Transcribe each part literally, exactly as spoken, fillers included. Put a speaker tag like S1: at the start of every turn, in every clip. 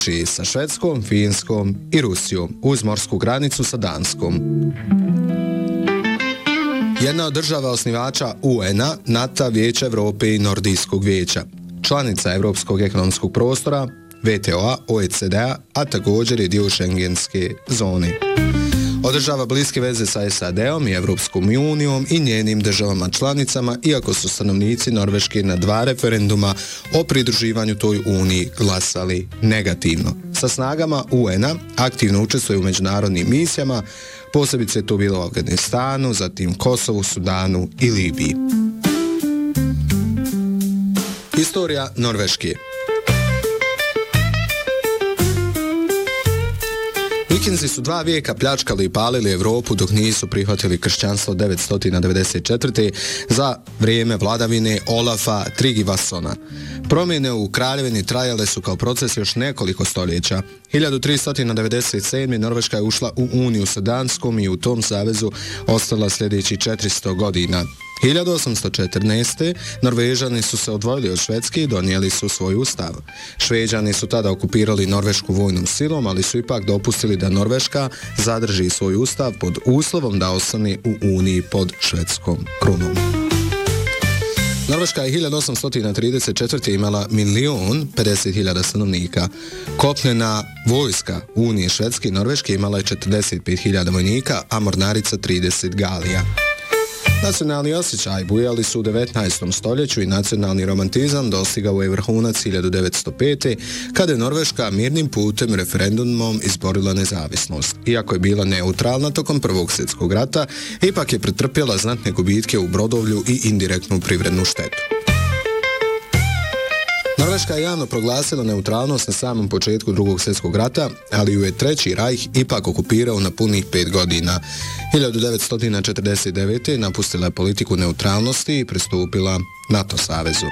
S1: sa Švedskom, Finskom i Rusijom, uz morsku granicu sa Danskom. Jedna od država osnivača U N A, NATO, Vijeća Europe i Nordijskog vijeća. Članica Europskog ekonomskog prostora, V T O-a, O E C D-a, a također je dio šengenske zone. Održava bliske veze sa S A D-om i Europskom unijom i njenim državama članicama, iako su stanovnici Norveške na dva referenduma o pridruživanju toj uniji glasali negativno. Sa snagama U N A aktivno učestvuje u međunarodnim misijama, posebice je to bilo u Afganistanu, zatim Kosovu, Sudanu i Libiji. Historija Norveške. Vikinzi su dva vijeka pljačkali i palili Europu dok nisu prihvatili kršćanstvo devetsto devedeset četvrte. za vrijeme vladavine Olafa Tryggvasona. Promjene u kraljevini trajale su kao proces još nekoliko stoljeća. hiljadu tristo devedeset sedme. Norveška je ušla u uniju sa Danskom i u tom savezu ostala sljedećih četiristo godina. hiljadu osamsto četrnaeste. Norvežani su se odvojili od Švedske i donijeli su svoj ustav. Šveđani su tada okupirali Norvešku vojnom silom, ali su ipak dopustili da Norveška zadrži svoj ustav pod uslovom da ostane u uniji pod švedskom krunom. Norveška je hiljadu osamsto trideset četvrte. imala milion pedeset hiljada stanovnika. Kopnena vojska Unije Švedske i Norveške imala je četrdeset pet hiljada vojnika, a mornarica trideset galija. Nacionalni osjećaj bujali su u devetnaestom stoljeću i nacionalni romantizam dostigao je vrhunac hiljadu devetsto pete. kada je Norveška mirnim putem referendumom izborila nezavisnost. Iako je bila neutralna tokom Prvog svjetskog rata, ipak je pretrpjela znatne gubitke u brodovlju i indirektnu privrednu štetu. Norveška je javno proglasila neutralnost na samom početku Drugog svjetskog rata, ali ju je Treći rajh ipak okupirao na punih pet godina. hiljadu devetsto četrdeset devete. napustila je politiku neutralnosti i pristupila NATO savezu.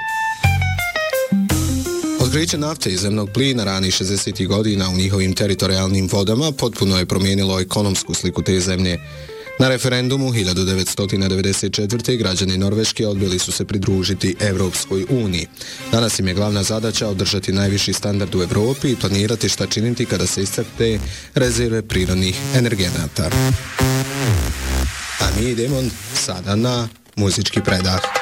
S1: Otkriće nafte i zemnog plina ranih šezdesetih godina u njihovim teritorijalnim vodama potpuno je promijenilo ekonomsku sliku te zemlje. Na referendumu hiljadu devetsto devedeset četvrte. građani Norveške odbili su se pridružiti Europskoj uniji. Danas im je glavna zadaća održati najviši standard u Europi i planirati šta činiti kada se iscrpe rezerve prirodnih energenata. A mi idemo sada na muzički predah.